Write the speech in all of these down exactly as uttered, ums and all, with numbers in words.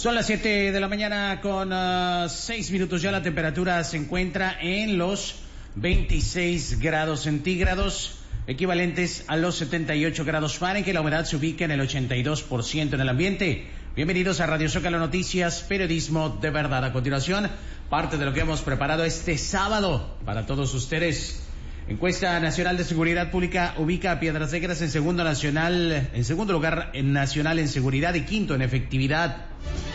Son las siete de la mañana con uh, seis minutos. Ya la temperatura se encuentra en los veintiséis grados centígrados, equivalentes a los setenta y ocho grados Fahrenheit. La humedad se ubica en el ochenta y dos por ciento en el ambiente. Bienvenidos a Radio Zócalo Noticias, periodismo de verdad. A continuación, parte de lo que hemos preparado este sábado para todos ustedes. Encuesta Nacional de Seguridad Pública ubica a Piedras Negras en segundo nacional, en segundo lugar en nacional en seguridad y quinto en efectividad.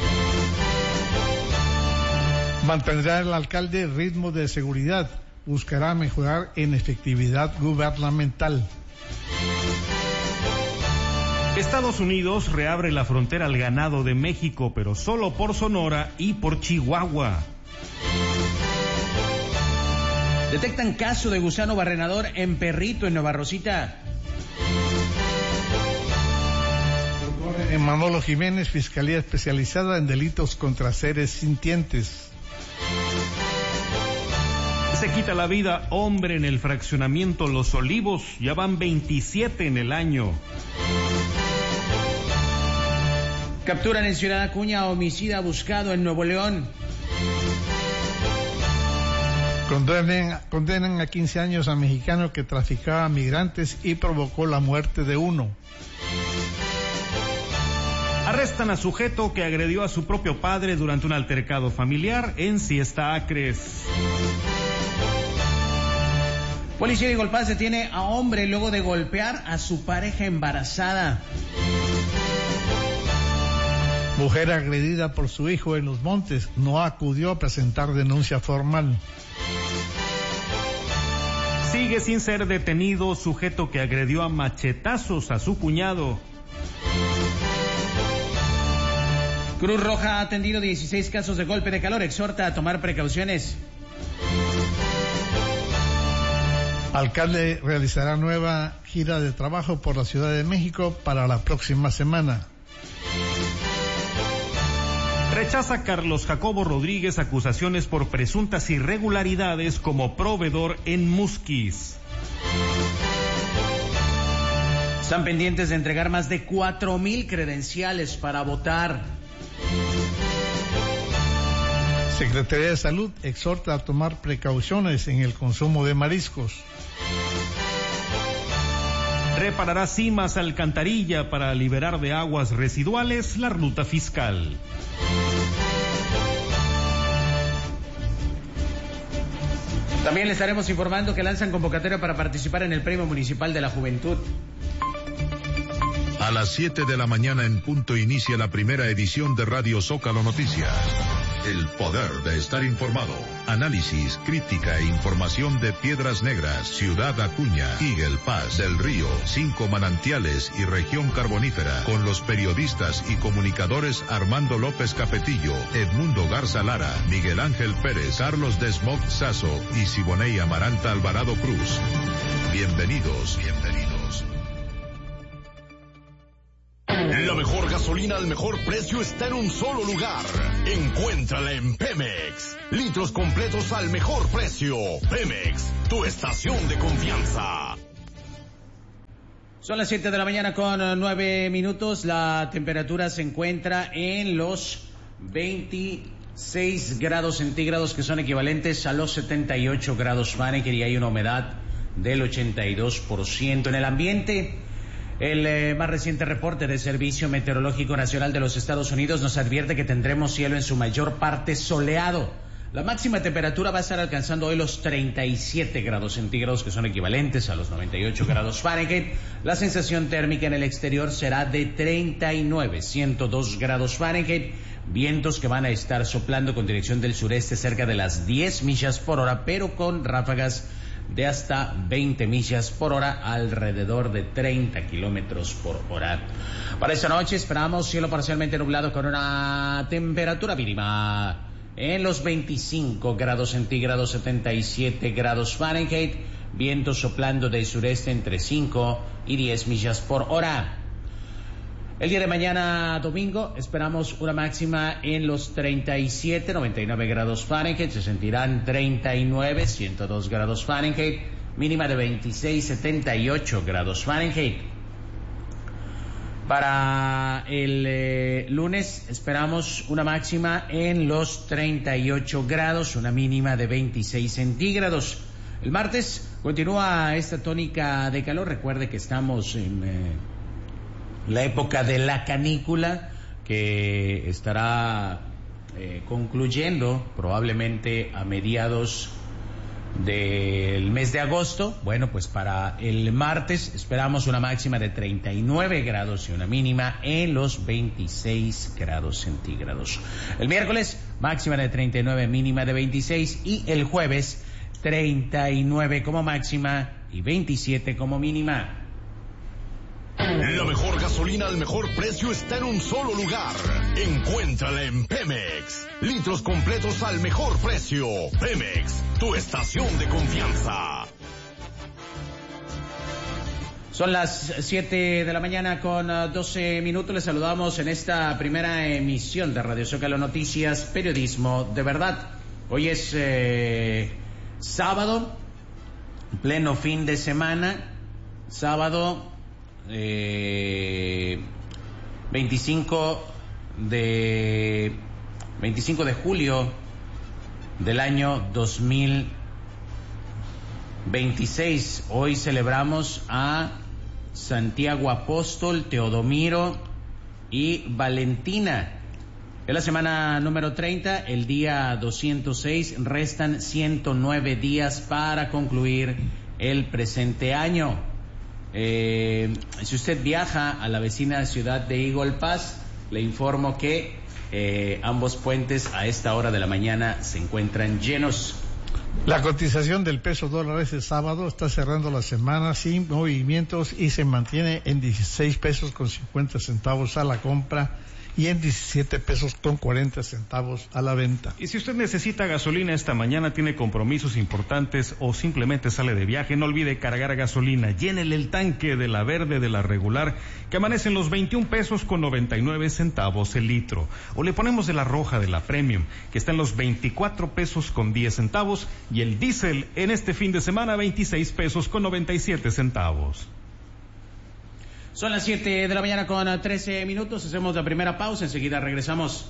Mantendrá el alcalde ritmo de seguridad, buscará mejorar en efectividad gubernamental. Estados Unidos reabre la frontera al ganado de México, pero solo por Sonora y por Chihuahua. Detectan caso de gusano barrenador en perrito en Nueva Rosita. Manolo Jiménez, Fiscalía Especializada en Delitos contra Seres Sintientes. Se quita la vida hombre en el fraccionamiento Los Olivos, ya van veintisiete en el año. Capturan en Ciudad Acuña a homicida buscado en Nuevo León. Condenan, condenan a quince años a mexicano que traficaba migrantes y provocó la muerte de uno. Arrestan a sujeto que agredió a su propio padre durante un altercado familiar en Siesta Acres. Policía de Golpaz detiene a hombre luego de golpear a su pareja embarazada. Mujer agredida por su hijo en Los Montes no acudió a presentar denuncia formal. Sigue sin ser detenido sujeto que agredió a machetazos a su cuñado. Cruz Roja ha atendido dieciséis casos de golpe de calor, exhorta a tomar precauciones. Alcalde realizará nueva gira de trabajo por la Ciudad de México para la próxima semana. Rechaza Carlos Jacobo Rodríguez acusaciones por presuntas irregularidades como proveedor en Musquis. Están pendientes de entregar más de cuatro mil credenciales para votar. Secretaría de Salud exhorta a tomar precauciones en el consumo de mariscos. Reparará Cimas Alcantarilla para liberar de aguas residuales la ruta fiscal. También le estaremos informando que lanzan convocatoria para participar en el Premio Municipal de la Juventud. A las siete de la mañana en punto inicia la primera edición de Radio Zócalo Noticias. El poder de estar informado. Análisis, crítica e información de Piedras Negras, Ciudad Acuña, Eagle Pass, Del Río, Cinco Manantiales y Región Carbonífera. Con los periodistas y comunicadores Armando López Capetillo, Edmundo Garza Lara, Miguel Ángel Pérez, Carlos Desmog Sazo y Siboney Amaranta Alvarado Cruz. Bienvenidos, bienvenidos. La mejor gasolina al mejor precio está en un solo lugar. Encuéntrala en Pemex. Litros completos al mejor precio. Pemex, tu estación de confianza. Son las siete de la mañana con nueve minutos. La temperatura se encuentra en los veintiséis grados centígrados, que son equivalentes a los setenta y ocho grados Fahrenheit, y hay una humedad del ochenta y dos por ciento en el ambiente. El eh, más reciente reporte del Servicio Meteorológico Nacional de los Estados Unidos nos advierte que tendremos cielo en su mayor parte soleado. La máxima temperatura va a estar alcanzando hoy los treinta y siete grados centígrados, que son equivalentes a los noventa y ocho grados Fahrenheit. La sensación térmica en el exterior será de treinta y nueve, ciento dos grados Fahrenheit. Vientos que van a estar soplando con dirección del sureste cerca de las diez millas por hora, pero con ráfagas de hasta veinte millas por hora, alrededor de treinta kilómetros por hora. Para esta noche esperamos cielo parcialmente nublado con una temperatura mínima en los veinticinco grados centígrados, setenta y siete grados Fahrenheit, viento soplando del sureste entre cinco y diez millas por hora. El día de mañana, domingo, esperamos una máxima en los treinta y siete, noventa y nueve grados Fahrenheit, se sentirán treinta y nueve, ciento dos grados Fahrenheit, mínima de veintiséis, setenta y ocho grados Fahrenheit. Para el eh, lunes esperamos una máxima en los treinta y ocho grados, una mínima de veintiséis centígrados. El martes continúa esta tónica de calor. Recuerde que estamos en eh, la época de la canícula, que estará eh, concluyendo probablemente a mediados del mes de agosto. Bueno, pues para el martes esperamos una máxima de treinta y nueve grados y una mínima en los veintiséis grados centígrados. El miércoles máxima de treinta y nueve, mínima de veintiséis, y el jueves treinta y nueve como máxima y veintisiete como mínima. La mejor gasolina al mejor precio está en un solo lugar. Encuéntrala en Pemex. Litros completos al mejor precio. Pemex, tu estación de confianza. Son las siete de la mañana con doce minutos. Les saludamos en esta primera emisión de Radio Zócalo Noticias, periodismo de verdad. Hoy es eh, sábado, pleno fin de semana, sábado Eh, veinticinco de julio del año dos mil veintiséis. Hoy celebramos a Santiago Apóstol, Teodomiro y Valentina. Es la semana número treinta, el día doscientos seis. Restan ciento nueve días para concluir el presente año. Eh, si usted viaja a la vecina ciudad de Eagle Pass, le informo que eh, ambos puentes a esta hora de la mañana se encuentran llenos. La cotización del peso dólar este sábado está cerrando la semana sin movimientos y se mantiene en dieciséis pesos con cincuenta centavos a la compra y en diecisiete pesos con cuarenta centavos a la venta. Y si usted necesita gasolina esta mañana, tiene compromisos importantes o simplemente sale de viaje, no olvide cargar gasolina. Llénele el tanque de la verde, de la regular, que amanece en los veintiún pesos con noventa y nueve centavos el litro. O le ponemos de la roja, de la premium, que está en los veinticuatro pesos con diez centavos, y el diésel en este fin de semana veintiséis pesos con noventa y siete centavos. Son las siete de la mañana con trece minutos. Hacemos la primera pausa. Enseguida regresamos.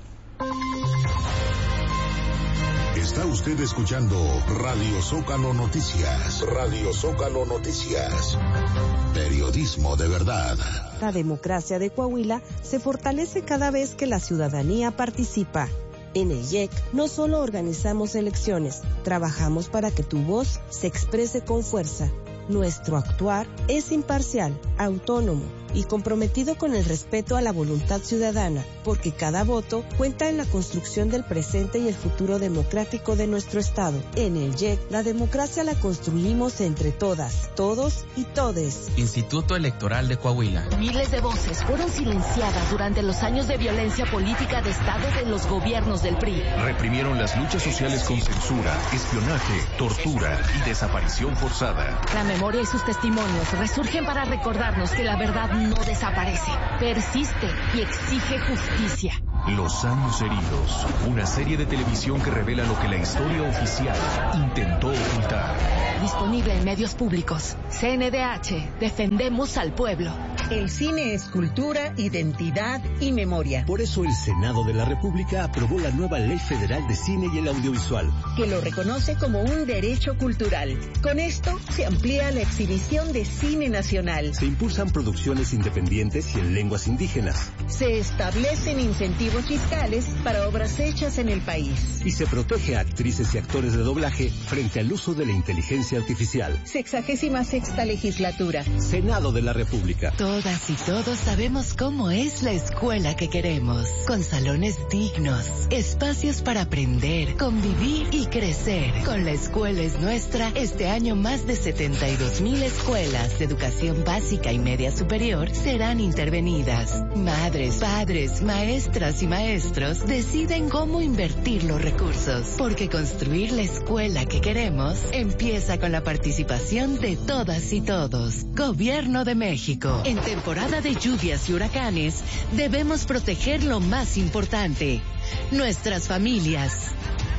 Está usted escuchando Radio Zócalo Noticias. Radio Zócalo Noticias. Periodismo de verdad. La democracia de Coahuila se fortalece cada vez que la ciudadanía participa. En el Y E C no solo organizamos elecciones, trabajamos para que tu voz se exprese con fuerza. Nuestro actuar es imparcial, autónomo y comprometido con el respeto a la voluntad ciudadana, porque cada voto cuenta en la construcción del presente y el futuro democrático de nuestro Estado. En el Y E C, la democracia la construimos entre todas, todos y todes. Instituto Electoral de Coahuila. Miles de voces fueron silenciadas durante los años de violencia política de Estado de los gobiernos del P R I. Reprimieron las luchas sociales con censura, espionaje, tortura y desaparición forzada. La memoria y sus testimonios resurgen para recordarnos que la verdad no desaparece, persiste y exige justicia. Los años heridos, una serie de televisión que revela lo que la historia oficial intentó ocultar. Disponible en medios públicos. C N D H, defendemos al pueblo. El cine es cultura, identidad y memoria. Por eso el Senado de la República aprobó la nueva Ley Federal de Cine y el Audiovisual, que lo reconoce como un derecho cultural. Con esto se amplía la exhibición de cine nacional. Se impulsan producciones independientes y en lenguas indígenas. Se establecen incentivos fiscales para obras hechas en el país. Y se protege a actrices y actores de doblaje frente al uso de la inteligencia artificial. Sexagésima sexta legislatura. Senado de la República. Todas y todos sabemos cómo es la escuela que queremos. Con salones dignos, espacios para aprender, convivir y crecer. Con La Escuela es Nuestra, este año más de setenta y dos mil escuelas de educación básica y media superior serán intervenidas. Madres, padres, maestras y maestros deciden cómo invertir los recursos, porque construir la escuela que queremos empieza con la participación de todas y todos. Gobierno de México. En temporada de lluvias y huracanes, debemos proteger lo más importante, nuestras familias.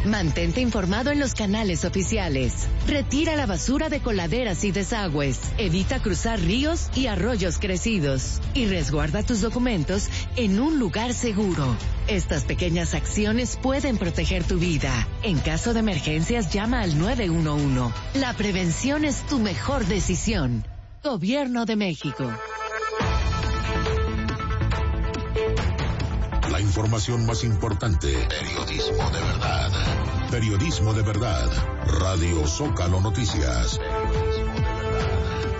Mantente informado en los canales oficiales. Retira la basura de coladeras y desagües. Evita cruzar ríos y arroyos crecidos. Y resguarda tus documentos en un lugar seguro. Estas pequeñas acciones pueden proteger tu vida. En caso de emergencias, llama al nueve uno uno. La prevención es tu mejor decisión. Gobierno de México. La información más importante. Periodismo de verdad. Periodismo de verdad. Radio Zócalo Noticias. Periodismo de verdad.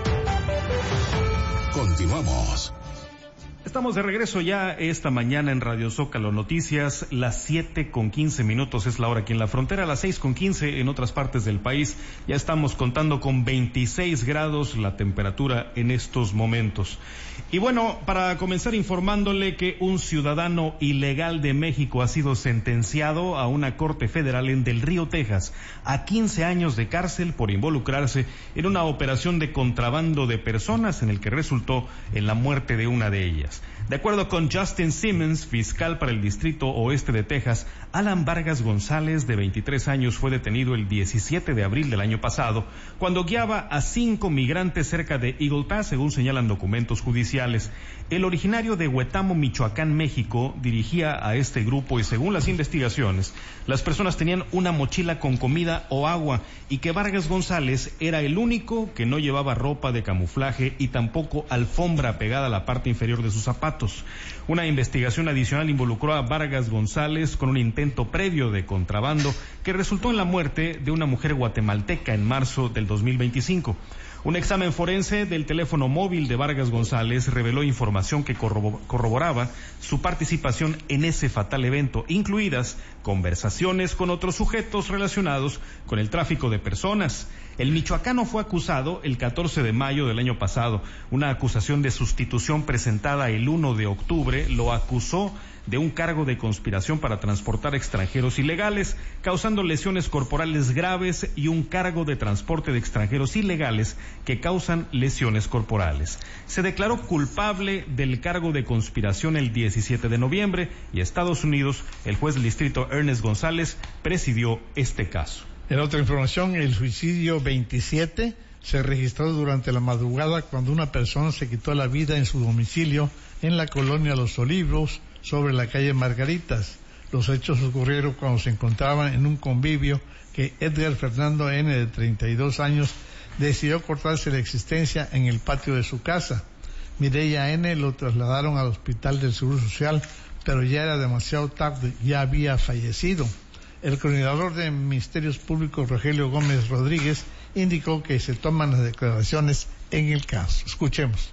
Continuamos. Estamos de regreso ya esta mañana en Radio Zócalo Noticias. Las siete con quince minutos es la hora aquí en la frontera, las seis con quince en otras partes del país. Ya estamos contando con veintiséis grados la temperatura en estos momentos. Y bueno, para comenzar informándole que un ciudadano ilegal de México ha sido sentenciado a una corte federal en Del Río, Texas, a quince años de cárcel por involucrarse en una operación de contrabando de personas en el que resultó en la muerte de una de ellas. De acuerdo con Justin Simmons, fiscal para el Distrito Oeste de Texas, Alan Vargas González, de veintitrés años, fue detenido el diecisiete de abril del año pasado, cuando guiaba a cinco migrantes cerca de Eagle Pass, según señalan documentos judiciales. El originario de Huetamo, Michoacán, México, dirigía a este grupo y, según las investigaciones, las personas tenían una mochila con comida o agua y que Vargas González era el único que no llevaba ropa de camuflaje y tampoco alfombra pegada a la parte inferior de sus zapatos. Una investigación adicional involucró a Vargas González con un intento previo de contrabando que resultó en la muerte de una mujer guatemalteca en marzo del dos mil veinticinco. Un examen forense del teléfono móvil de Vargas González reveló información que corroboraba su participación en ese fatal evento, incluidas conversaciones con otros sujetos relacionados con el tráfico de personas. El michoacano fue acusado el catorce de mayo del año pasado. Una acusación de sustitución presentada el uno de octubre lo acusó de un cargo de conspiración para transportar extranjeros ilegales, causando lesiones corporales graves, y un cargo de transporte de extranjeros ilegales que causan lesiones corporales. Se declaró culpable del cargo de conspiración el diecisiete de noviembre y Estados Unidos, el juez del distrito Ernest González, presidió este caso. En otra información, el suicidio veintisiete se registró durante la madrugada cuando una persona se quitó la vida en su domicilio en la colonia Los Olivos, sobre la calle Margaritas. Los hechos ocurrieron cuando se encontraban en un convivio que Edgar Fernando N., de treinta y dos años, decidió cortarse la existencia en el patio de su casa. Mireya N. lo trasladaron al hospital del Seguro Social, pero ya era demasiado tarde, ya había fallecido. El coordinador de Ministerios Públicos, Rogelio Gómez Rodríguez, indicó que se toman las declaraciones en el caso. Escuchemos.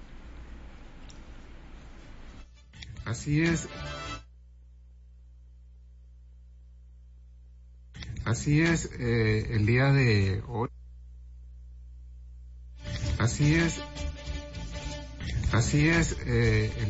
Así es. Así es, eh, el día de hoy. Así es. Así es, eh, el